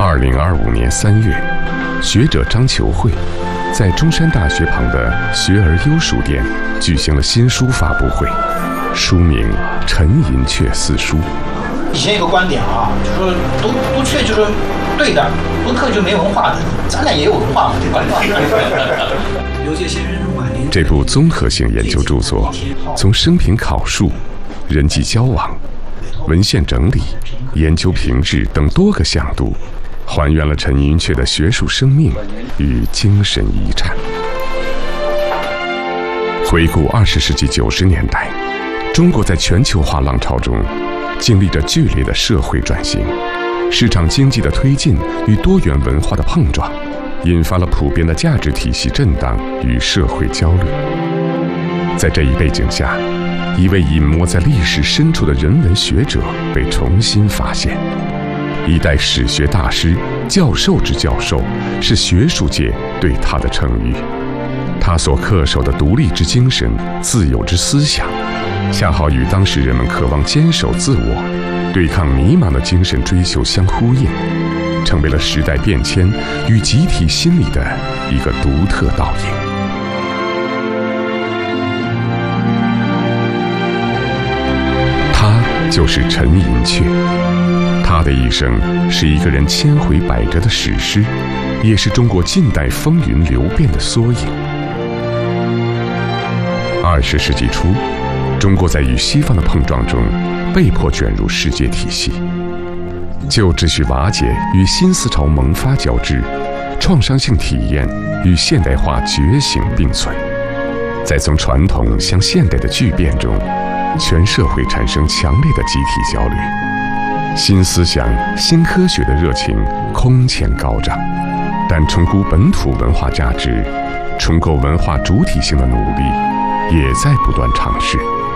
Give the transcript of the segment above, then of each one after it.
2025年3月，学者张求慧在中山大学旁的学而优书店举行了新书发布会，书名《陈寅恪四书》。 以前有个观点啊，就说读恪就是对的，读客就没文化的，咱俩也有文化嘛，对吧？ 这部综合性研究著作，从生平考述、人际交往、文献整理、研究评质等多个向度，还原了陈寅恪的学术生命与精神遗产。回顾20世纪90年代，中国在全球化浪潮中经历着剧烈的社会转型，市场经济的推进与多元文化的碰撞，引发了普遍的价值体系震荡与社会焦虑。在这一背景下，一位隐没在历史深处的人文学者被重新发现。一代史学大师、教授之教授，是学术界对他的称誉。他所恪守的独立之精神、自由之思想，恰好与当时人们渴望坚守自我、对抗迷茫的精神追求相呼应，成为了时代变迁与集体心理的一个独特倒影。他就是陈寅恪，他的一生是一个人千回百折的史诗，也是中国近代风云流变的缩影。20世纪初，中国在与西方的碰撞中被迫卷入世界体系，旧秩序瓦解与新思潮萌发交织，创伤性体验与现代化觉醒并存。在从传统向现代的巨变中，全社会产生强烈的集体焦虑，新思想、新科学的热情空前高涨，但重估本土文化价值、重构文化主体性的努力也在不断尝试。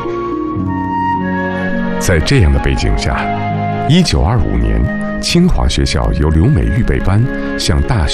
在这样的背景下，1925年，清华学校由留美预备班向大学